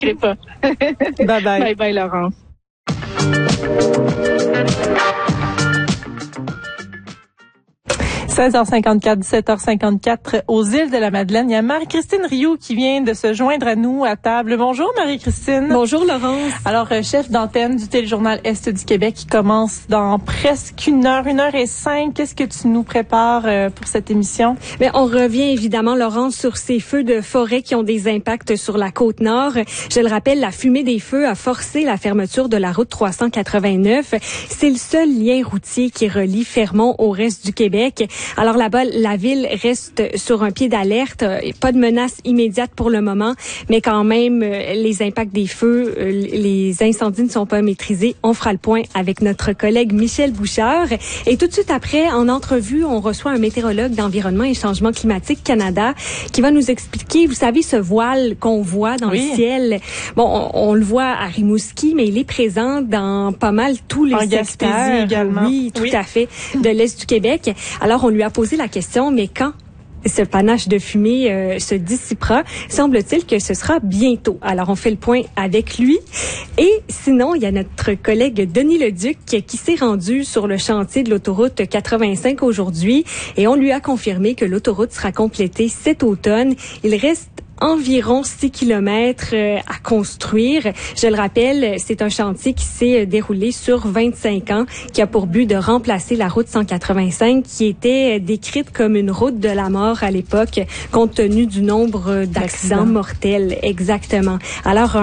Je pas. Bye bye. Bye bye, Laurence. 16h54, 17h54 aux îles de la Madeleine. Il y a Marie-Christine Rioux qui vient de se joindre à nous à table. Bonjour Marie-Christine. Bonjour Laurence. Alors, chef d'antenne du téléjournal Est du Québec qui commence dans presque 1h05. Qu'est-ce que tu nous prépares pour cette émission? Bien, on revient évidemment, Laurence, sur ces feux de forêt qui ont des impacts sur la Côte-Nord. Je le rappelle, la fumée des feux a forcé la fermeture de la route 389. C'est le seul lien routier qui relie Fermont au reste du Québec. Alors là-bas, la ville reste sur un pied d'alerte. Pas de menace immédiate pour le moment, mais quand même, les impacts des feux, les incendies ne sont pas maîtrisés. On fera le point avec notre collègue Michel Bouchard. Et tout de suite après, en entrevue, on reçoit un météorologue d'Environnement et Changement climatique Canada qui va nous expliquer, vous savez, ce voile qu'on voit dans le ciel. Bon, on le voit à Rimouski, mais il est présent dans pas mal tous les secteurs. Également. Oui, tout à fait, de l'Est du Québec. Alors, on lui a posé la question, mais quand ce panache de fumée se dissipera? Semble-t-il que ce sera bientôt. Alors, on fait le point avec lui. Et sinon, il y a notre collègue Denis Leduc qui s'est rendu sur le chantier de l'autoroute 85 aujourd'hui et on lui a confirmé que l'autoroute sera complétée cet automne. Il reste environ 6 kilomètres à construire. Je le rappelle, c'est un chantier qui s'est déroulé sur 25 ans, qui a pour but de remplacer la route 185, qui était décrite comme une route de la mort à l'époque, compte tenu du nombre d'accidents mortels. Exactement. Alors,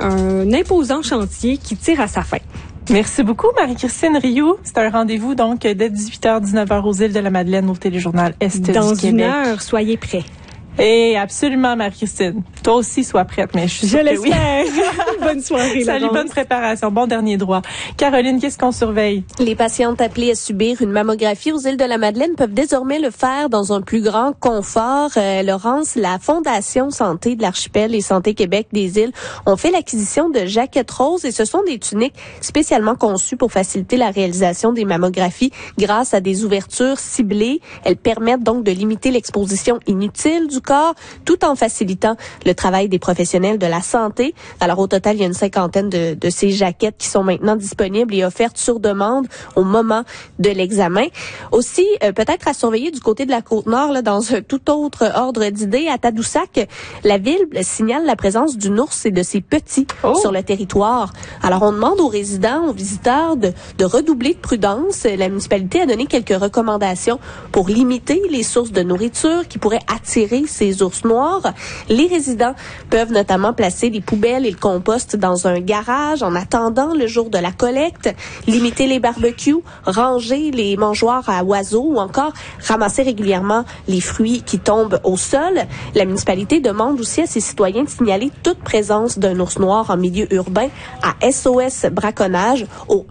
un imposant chantier qui tire à sa fin. Merci beaucoup, Marie-Christine Rioux. C'est un rendez-vous, donc, dès 18h, 19h aux îles de la Madeleine, au téléjournal Est du Québec. Dans une heure, soyez prêts. Et absolument, Marie-Christine. Toi aussi, sois prête, mais je suis sûre que oui. Bonne soirée, Salut, Laurence. bonne préparation, bon dernier droit. Caroline, qu'est-ce qu'on surveille? Les patientes appelées à subir une mammographie aux îles de la Madeleine peuvent désormais le faire dans un plus grand confort. Laurence, la Fondation Santé de l'Archipel et Santé Québec des îles ont fait l'acquisition de jaquettes roses et ce sont des tuniques spécialement conçues pour faciliter la réalisation des mammographies grâce à des ouvertures ciblées. Elles permettent donc de limiter l'exposition inutile du corps tout en facilitant le travail des professionnels de la santé. Alors au total, il y a une cinquantaine de ces jaquettes qui sont maintenant disponibles et offertes sur demande au moment de l'examen. Aussi, peut-être à surveiller du côté de la Côte-Nord, là, dans un tout autre ordre d'idées, à Tadoussac, la ville signale la présence d'une ours et de ses petits sur le territoire. Alors on demande aux résidents, aux visiteurs de redoubler de prudence. La municipalité a donné quelques recommandations pour limiter les sources de nourriture qui pourraient attirer ces ours noirs. Les résidents peuvent notamment placer les poubelles et le compost dans un garage en attendant le jour de la collecte, limiter les barbecues, ranger les mangeoires à oiseaux ou encore ramasser régulièrement les fruits qui tombent au sol. La municipalité demande aussi à ses citoyens de signaler toute présence d'un ours noir en milieu urbain à SOS Braconnage au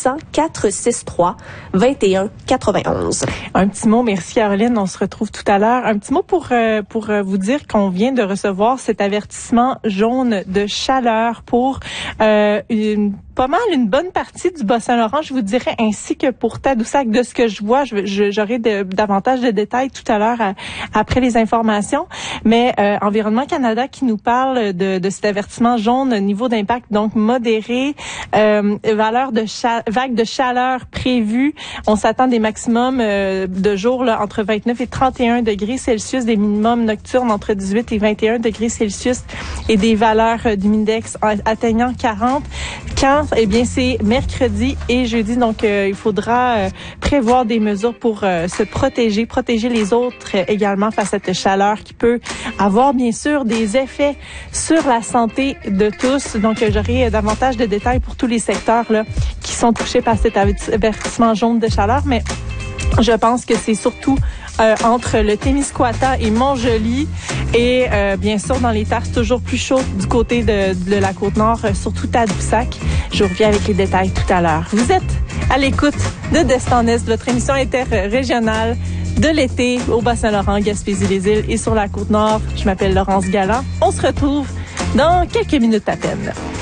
1-800-463-2191. Un petit mot, merci Caroline, on se retrouve tout à l'heure. Un petit mot pour vous dire qu'on vient de recevoir cet avertissement jaune de chaleur pour pas mal une bonne partie du Bas-Saint-Laurent, je vous dirais, ainsi que pour Tadoussac. De ce que je vois, j'aurai davantage de détails tout à l'heure après les informations. Mais Environnement Canada qui nous parle de cet avertissement jaune, niveau d'impact donc modéré, valeur de vague de chaleur prévue. On s'attend des maximums de jours là, entre 29 et 31 degrés Celsius, des minimums nocturnes entre 18 et 21 degrés Celsius et des valeurs d'humidex atteignant 40. Quand? Eh bien, c'est mercredi et jeudi, donc il faudra prévoir des mesures pour se protéger les autres également face à cette chaleur qui peut avoir bien sûr des effets sur la santé de tous. Donc, j'aurai davantage de détails pour tous les secteurs là qui sont touchés par cet avertissement jaune de chaleur, mais je pense que c'est surtout entre le Témiscouata et Montjoli et bien sûr dans les terres toujours plus chaudes du côté de la Côte-Nord, surtout Tadoussac. Je reviens avec les détails tout à l'heure. Vous êtes à l'écoute de Destin Est, votre émission interrégionale de l'été au Bas-Saint-Laurent, Gaspésie-les-Îles et sur la Côte-Nord. Je m'appelle Laurence Galland. On se retrouve dans quelques minutes à peine.